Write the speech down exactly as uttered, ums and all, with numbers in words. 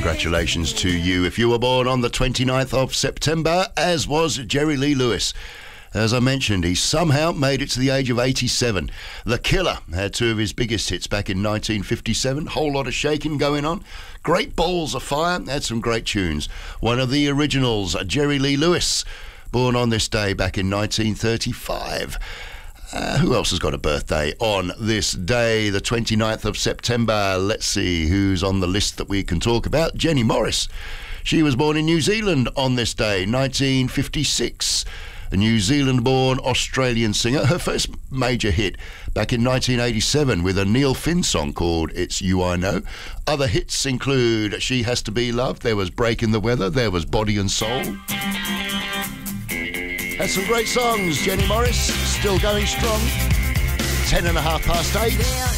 congratulations to you if you were born on the twenty-ninth of September, as was Jerry Lee Lewis. As I mentioned, he somehow made it to the age of eighty-seven. The Killer had two of his biggest hits back in nineteen fifty-seven. Whole lot of shaking going on. Great Balls of Fire had some great tunes. One of the originals, Jerry Lee Lewis, born on this day back in nineteen thirty-five. Uh, who else has got a birthday on this day, the twenty-ninth of September? Let's see who's on the list that we can talk about. Jenny Morris. She was born in New Zealand on this day, nineteen fifty-six. A New Zealand-born Australian singer. Her first major hit back in nineteen eighty-seven with a Neil Finn song called It's You I Know. Other hits include She Has to Be Loved, there was Break in the Weather, there was Body and Soul. Had some great songs, Jenny Morris, still going strong. Ten and a half past eight.